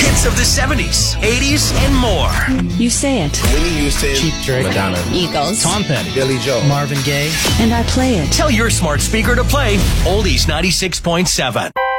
hits of the 70s, 80s, and more. You say it. Whitney Houston, Cheap Trick, Madonna, Eagles. Tom Petty, Billy Joel, Marvin Gaye. And I play it. Tell your smart speaker to play Oldies 96.7.